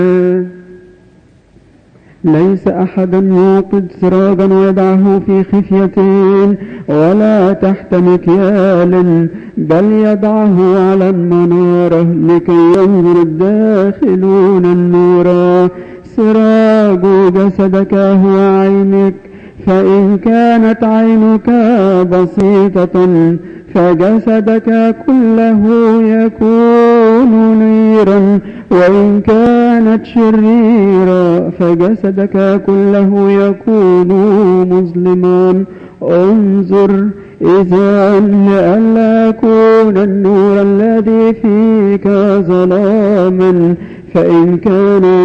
ليس أحد يوقد سراجا ويدعه في خفية ولا تحت مكيال، بل يضعه على المنارة لكي ينظر الداخلون النور. سراج جسدك هو عينك، فإن كانت عينك بسيطة فجسدك كله يكون نيرا، وإن كانت شريرة فجسدك كله يكون مظلما. انظر إذا لئلا يكون النور الذي فيك ظلاما، فإن كان